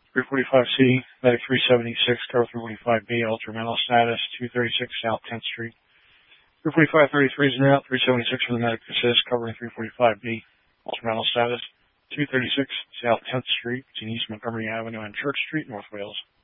345C, Medic 376, cover 345B, altered mental status, 236 South 10th Street. 34533 is in route, 376 for the Medic assist, covering 345B, altered mental status, 236 South 10th Street, between East Montgomery Avenue and Church Street, North Wales.